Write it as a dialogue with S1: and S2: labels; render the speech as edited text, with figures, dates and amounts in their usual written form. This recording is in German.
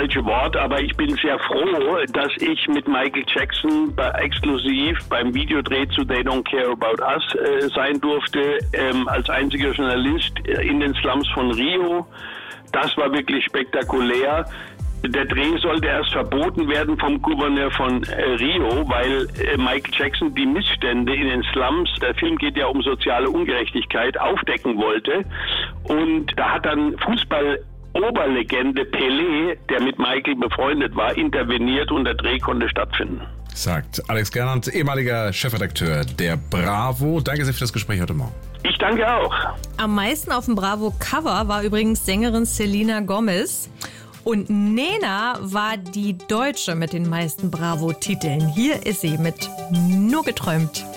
S1: falsche Wort, aber ich bin sehr froh, dass ich mit Michael Jackson exklusiv beim Videodreh zu They Don't Care About Us sein durfte, als einziger Journalist in den Slums von Rio. Das war wirklich spektakulär. Der Dreh sollte erst verboten werden vom Gouverneur von Rio, weil Michael Jackson die Missstände in den Slums, der Film geht ja um soziale Ungerechtigkeit, aufdecken wollte. Und da hat dann Fußball-Oberlegende Pelé, der mit Michael befreundet war, interveniert und der Dreh konnte stattfinden.
S2: Sagt Alex Gernand, ehemaliger Chefredakteur der Bravo. Danke sehr für das Gespräch heute Morgen.
S1: Ich danke auch.
S3: Am meisten auf dem Bravo-Cover war übrigens Sängerin Selena Gomez. Und Nena war die Deutsche mit den meisten Bravo-Titeln. Hier ist sie mit Nur geträumt.